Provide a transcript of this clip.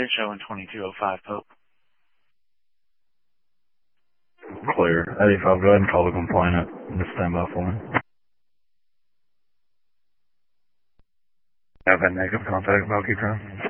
United showing 2205 Pope. Clear. 85, go ahead and call the complainant. Just stand by for me. Have had negative contact about Keytron.